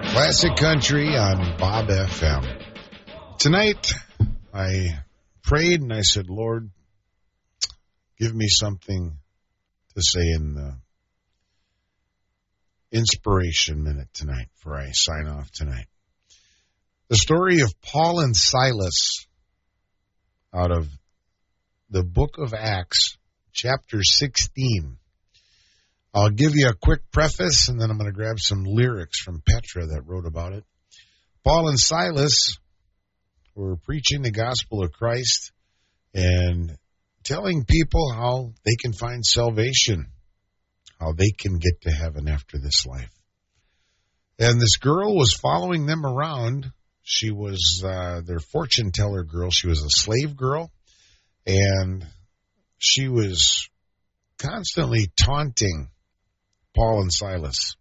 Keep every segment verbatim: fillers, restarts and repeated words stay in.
Classic Country on Bob F M. Tonight, I prayed and I said, Lord, give me something to say in the inspiration minute tonight before I sign off tonight. The story of Paul and Silas out of the book of Acts, chapter sixteen. I'll give you a quick preface, and then I'm going to grab some lyrics from Petra that wrote about it. Paul and Silas were preaching the gospel of Christ and telling people how they can find salvation, how they can get to heaven after this life. And this girl was following them around. She was uh, their fortune teller girl. She was a slave girl, and she was constantly taunting Paul and Silas.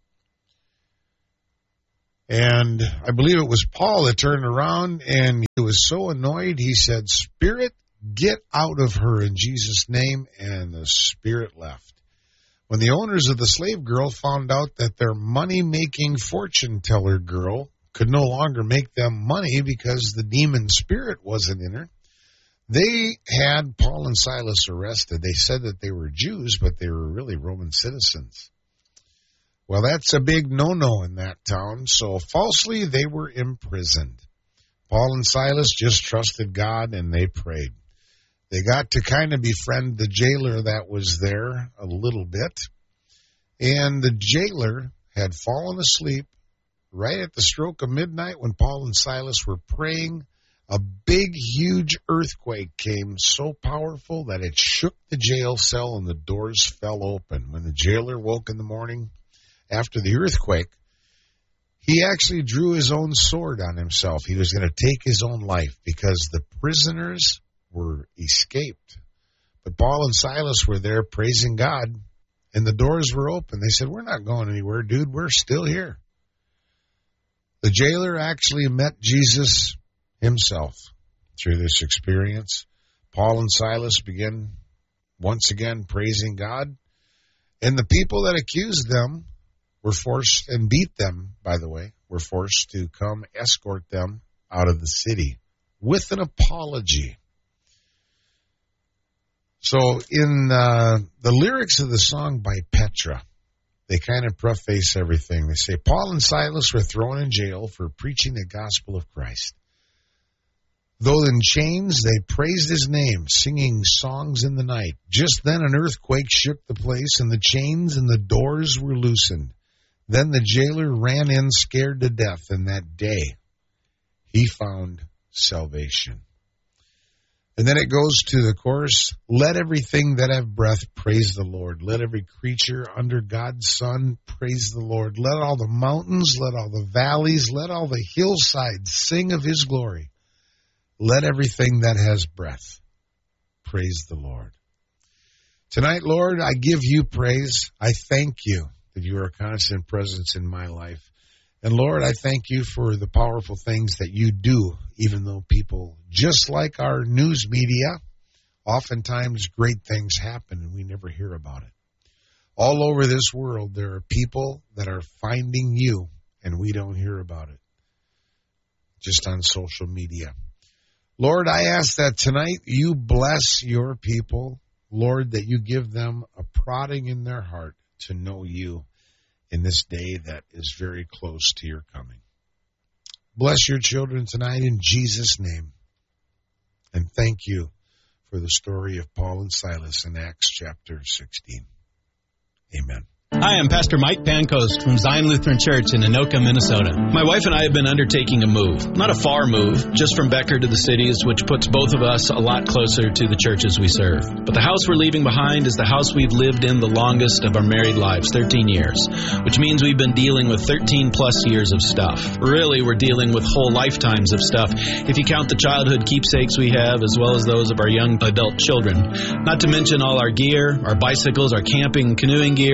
And I believe it was Paul that turned around, and he was so annoyed, he said, "Spirit, get out of her in Jesus' name," and the spirit left. When the owners of the slave girl found out that their money-making fortune teller girl could no longer make them money because the demon spirit wasn't in her, they had Paul and Silas arrested. They said that they were Jews, but they were really Roman citizens. Well, that's a big no-no in that town, so falsely they were imprisoned. Paul and Silas just trusted God, and they prayed. They got to kind of befriend the jailer that was there a little bit, and the jailer had fallen asleep right at the stroke of midnight when Paul and Silas were praying. A big, huge earthquake came so powerful that it shook the jail cell and the doors fell open. When the jailer woke in the morning after the earthquake, he actually drew his own sword on himself. He was going to take his own life because the prisoners were escaped. But Paul and Silas were there praising God, and the doors were open. They said, "We're not going anywhere, dude. We're still here." The jailer actually met Jesus himself through this experience. Paul and Silas began once again praising God, and the people that accused them were forced, and beat them, by the way, were forced to come escort them out of the city with an apology. So in uh, the lyrics of the song by Petra, they kind of preface everything. They say, Paul and Silas were thrown in jail for preaching the gospel of Christ. Though in chains, they praised his name, singing songs in the night. Just then an earthquake shook the place, and the chains and the doors were loosened. Then the jailer ran in scared to death, and that day he found salvation. And then it goes to the chorus, let everything that have breath praise the Lord. Let every creature under God's sun praise the Lord. Let all the mountains, let all the valleys, let all the hillsides sing of his glory. Let everything that has breath praise the Lord. Tonight, Lord, I give you praise. I thank you that you are a constant presence in my life. And Lord, I thank you for the powerful things that you do, even though people, just like our news media, oftentimes great things happen and we never hear about it. All over this world, there are people that are finding you and we don't hear about it, just on social media. Lord, I ask that tonight you bless your people, Lord, that you give them a prodding in their heart to know you in this day that is very close to your coming. Bless your children tonight in Jesus' name. And thank you for the story of Paul and Silas in Acts chapter sixteen. Amen. Hi, I'm Pastor Mike Pancoast from Zion Lutheran Church in Anoka, Minnesota. My wife and I have been undertaking a move. Not a far move, just from Becker to the cities, which puts both of us a lot closer to the churches we serve. But the house we're leaving behind is the house we've lived in the longest of our married lives, thirteen years, which means we've been dealing with thirteen plus years of stuff. Really, we're dealing with whole lifetimes of stuff, if you count the childhood keepsakes we have, as well as those of our young adult children. Not to mention all our gear, our bicycles, our camping, canoeing gear, our hobby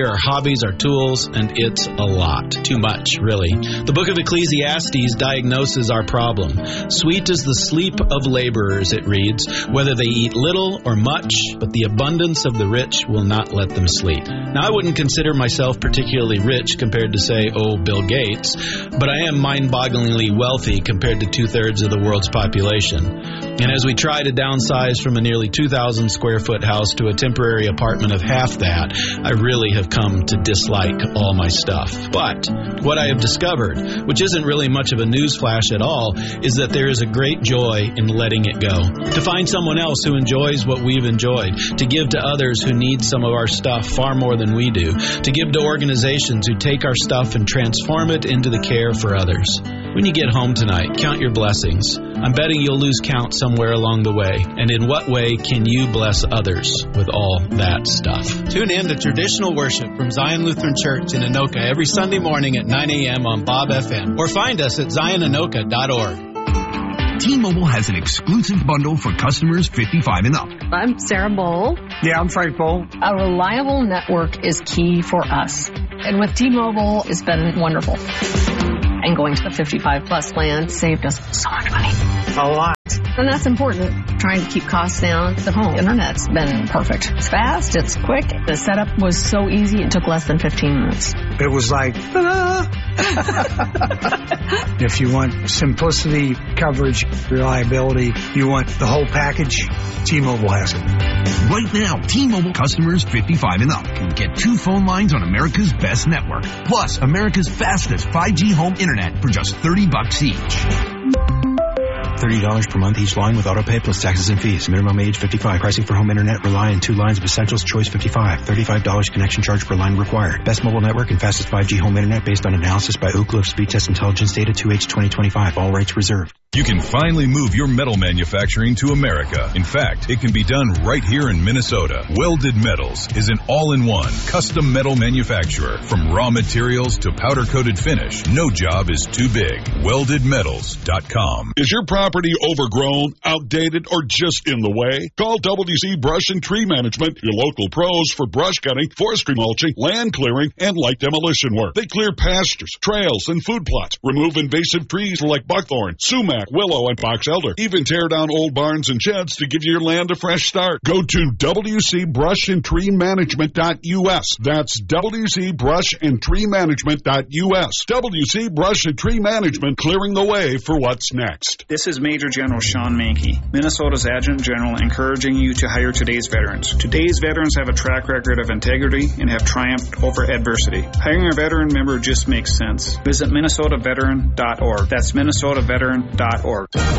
hobbies, our tools, and it's a lot. Too much, really. The book of Ecclesiastes diagnoses our problem. Sweet is the sleep of laborers, it reads, whether they eat little or much, but the abundance of the rich will not let them sleep. Now, I wouldn't consider myself particularly rich compared to, say, oh, Bill Gates, but I am mind-bogglingly wealthy compared to two-thirds of the world's population. And as we try to downsize from a nearly two thousand square foot house to a temporary apartment of half that, I really have come to dislike all my stuff. But what I have discovered, which isn't really much of a newsflash at all, is that there is a great joy in letting it go. To find someone else who enjoys what we've enjoyed, to give to others who need some of our stuff far more than we do, to give to organizations who take our stuff and transform it into the care for others. When you get home tonight, count your blessings. I'm betting you'll lose count somewhere along the way. And in what way can you bless others with all that stuff? Tune in to Traditional Worship from Zion Lutheran Church in Anoka every Sunday morning at nine a.m. on Bob F M. Or find us at zion anoka dot org. T-Mobile has an exclusive bundle for customers fifty-five and up. I'm Sarah Bowl. Yeah, I'm Frank Bowl. A reliable network is key for us. And with T-Mobile, it's been wonderful. And going to the fifty-five plus plan saved us so much money. A lot. And that's important. Trying to keep costs down. The home internet's been perfect. It's fast. It's quick. The setup was so easy. It took less than fifteen minutes. It was like, ta-da! If you want simplicity, coverage, reliability, you want the whole package, T-Mobile has it. Right now, T-Mobile customers fifty-five and up can get two phone lines on America's best network, plus America's fastest five G home internet for just thirty bucks each. thirty dollars per month each line with auto pay plus taxes and fees. Minimum age fifty-five. Pricing for home internet rely on two lines of Essentials. Choice fifty-five. thirty-five dollars connection charge per line required. Best mobile network and fastest five G home internet based on analysis by Ookla of Speed Test Intelligence data two H twenty twenty-five. All rights reserved. You can finally move your metal manufacturing to America. In fact, it can be done right here in Minnesota. Welded Metals is an all-in-one custom metal manufacturer. From raw materials to powder-coated finish, no job is too big. welded metals dot com. Is your property overgrown, outdated, or just in the way? Call W C Brush and Tree Management, your local pros for brush cutting, forestry mulching, land clearing, and light demolition work. They clear pastures, trails, and food plots, remove invasive trees like buckthorn, sumac, willow, and box elder. Even tear down old barns and sheds to give your land a fresh start. Go to W C Brush and Tree Management dot U S. That's W C Brush and Tree Management dot U S. W C Brush and Tree Management, clearing the way for what's next. This is Major General Sean Mankey, Minnesota's Adjutant General, encouraging you to hire today's veterans. Today's veterans have a track record of integrity and have triumphed over adversity. Hiring a veteran member just makes sense. Visit Minnesota Veteran dot org. That's Minnesota Veteran dot org.